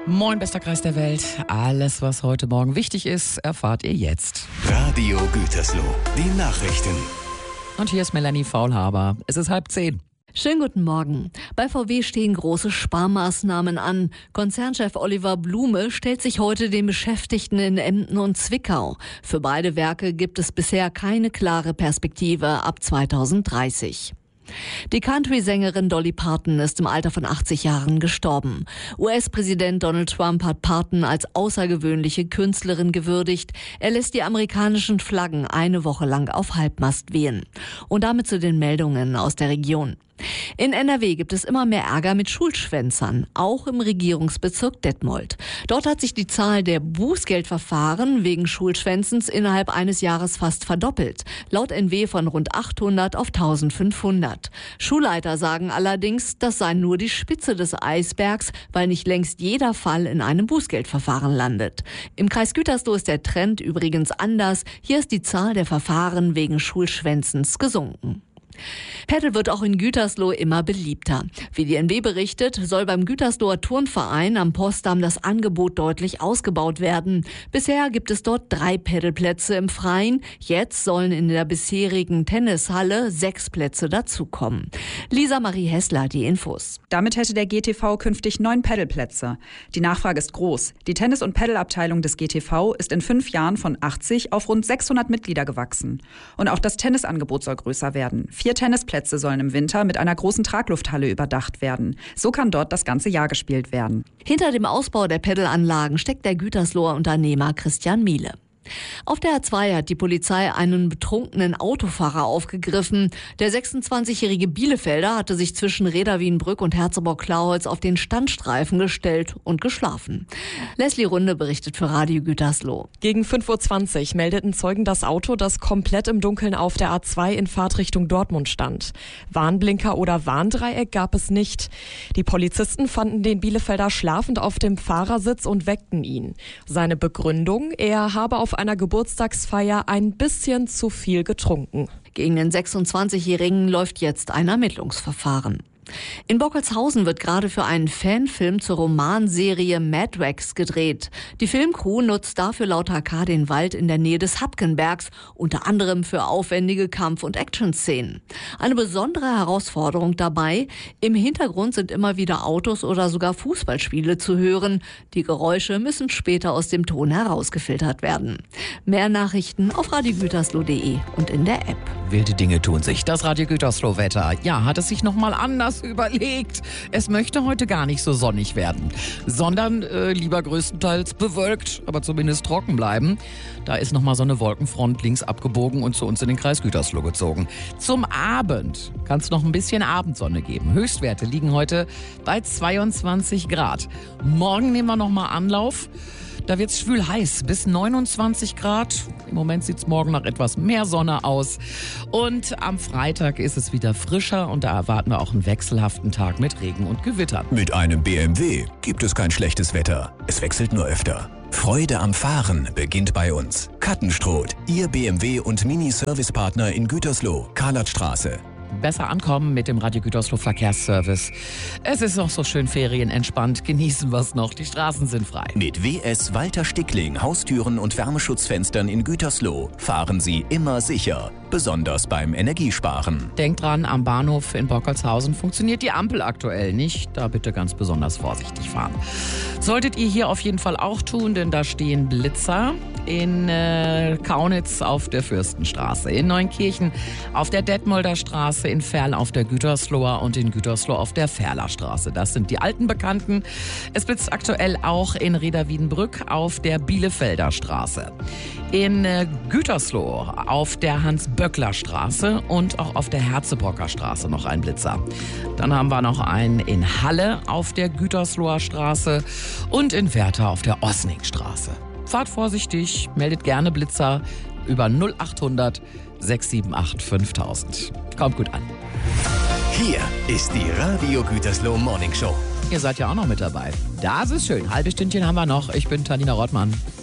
Moin, bester Kreis der Welt. Alles, was heute Morgen wichtig ist, erfahrt ihr jetzt. Radio Gütersloh, die Nachrichten. Und hier ist Melanie Faulhaber. Es ist 9:30. Schönen guten Morgen. Bei VW stehen große Sparmaßnahmen an. Konzernchef Oliver Blume stellt sich heute den Beschäftigten in Emden und Zwickau. Für beide Werke gibt es bisher keine klare Perspektive ab 2030. Die Country-Sängerin Dolly Parton ist im Alter von 80 Jahren gestorben. US-Präsident Donald Trump hat Parton als außergewöhnliche Künstlerin gewürdigt. Er lässt die amerikanischen Flaggen eine Woche lang auf Halbmast wehen. Und damit zu den Meldungen aus der Region. In NRW gibt es immer mehr Ärger mit Schulschwänzern, auch im Regierungsbezirk Detmold. Dort hat sich die Zahl der Bußgeldverfahren wegen Schulschwänzens innerhalb eines Jahres fast verdoppelt. Laut NW von rund 800 auf 1500. Schulleiter sagen allerdings, das sei nur die Spitze des Eisbergs, weil nicht längst jeder Fall in einem Bußgeldverfahren landet. Im Kreis Gütersloh ist der Trend übrigens anders. Hier ist die Zahl der Verfahren wegen Schulschwänzens gesunken. Paddel wird auch in Gütersloh immer beliebter. Wie die NW berichtet, soll beim Gütersloher Turnverein am Postdamm das Angebot deutlich ausgebaut werden. Bisher gibt es dort 3 Paddelplätze im Freien. Jetzt sollen in der bisherigen Tennishalle 6 Plätze dazukommen. Lisa Marie Hessler, die Infos. Damit hätte der GTV künftig 9 Paddelplätze. Die Nachfrage ist groß. Die Tennis- und Paddleabteilung des GTV ist in 5 Jahren von 80 auf rund 600 Mitglieder gewachsen. Und auch das Tennisangebot soll größer werden. 4 Tennisplätze sollen im Winter mit einer großen Traglufthalle überdacht werden. So kann dort das ganze Jahr gespielt werden. Hinter dem Ausbau der Paddelanlagen steckt der Gütersloher Unternehmer Christian Miele. Auf der A2 hat die Polizei einen betrunkenen Autofahrer aufgegriffen. Der 26-jährige Bielefelder hatte sich zwischen Reda-Wienbrück und Herzeburg-Klauholz auf den Standstreifen gestellt und geschlafen. Leslie Runde berichtet für Radio Gütersloh. Gegen 5:20 Uhr meldeten Zeugen das Auto, das komplett im Dunkeln auf der A2 in Fahrtrichtung Dortmund stand. Warnblinker oder Warndreieck gab es nicht. Die Polizisten fanden den Bielefelder schlafend auf dem Fahrersitz und weckten ihn. Seine Begründung: Er habe auf einer Geburtstagsfeier ein bisschen zu viel getrunken. Gegen den 26-Jährigen läuft jetzt ein Ermittlungsverfahren. In Bockelshausen wird gerade für einen Fanfilm zur Romanserie Mad Max gedreht. Die Filmcrew nutzt dafür laut HK den Wald in der Nähe des Hapkenbergs, unter anderem für aufwendige Kampf- und Action-Szenen. Eine besondere Herausforderung dabei: im Hintergrund sind immer wieder Autos oder sogar Fußballspiele zu hören. Die Geräusche müssen später aus dem Ton herausgefiltert werden. Mehr Nachrichten auf radiogütersloh.de und in der App. Wilde Dinge tun sich. Das Radio Gütersloh-Wetter. Ja, hat es sich nochmal anders überlegt. Es möchte heute gar nicht so sonnig werden, sondern lieber größtenteils bewölkt, aber zumindest trocken bleiben. Da ist nochmal so eine Wolkenfront links abgebogen und zu uns in den Kreis Gütersloh gezogen. Zum Abend kann es noch ein bisschen Abendsonne geben. Höchstwerte liegen heute bei 22 Grad. Morgen nehmen wir nochmal Anlauf. Da wird es schwül heiß, bis 29 Grad. Im Moment sieht es morgen nach etwas mehr Sonne aus. Und am Freitag ist es wieder frischer und da erwarten wir auch einen wechselhaften Tag mit Regen und Gewittern. Mit einem BMW gibt es kein schlechtes Wetter. Es wechselt nur öfter. Freude am Fahren beginnt bei uns. Kattenstroth, Ihr BMW- und Mini-Servicepartner in Gütersloh, Karlatstraße. Besser ankommen mit dem Radio Gütersloh Verkehrsservice. Es ist noch so schön ferienentspannt. Genießen wir es noch. Die Straßen sind frei. Mit WS Walter Stickling Haustüren und Wärmeschutzfenstern in Gütersloh fahren Sie immer sicher. Besonders beim Energiesparen. Denkt dran, am Bahnhof in Bockelshausen funktioniert die Ampel aktuell nicht. Da bitte ganz besonders vorsichtig fahren. Solltet ihr hier auf jeden Fall auch tun, denn da stehen Blitzer in Kaunitz auf der Fürstenstraße, in Neunkirchen auf der Detmolder Straße, in Ferl auf der Gütersloher und in Gütersloh auf der Ferler Straße. Das sind die alten Bekannten. Es blitzt aktuell auch in Reda-Wiedenbrück auf der Bielefelder Straße. In Gütersloh auf der Hans-Böckler-Straße und auch auf der Herzebrocker Straße noch ein Blitzer. Dann haben wir noch einen in Halle auf der Gütersloher Straße und in Werther auf der Osningstraße. Fahrt vorsichtig, meldet gerne Blitzer über 0800 678 5000. Kommt gut an. Hier ist die Radio Gütersloh Morning Show. Ihr seid ja auch noch mit dabei. Das ist schön. Halbe Stündchen haben wir noch. Ich bin Tanina Rottmann.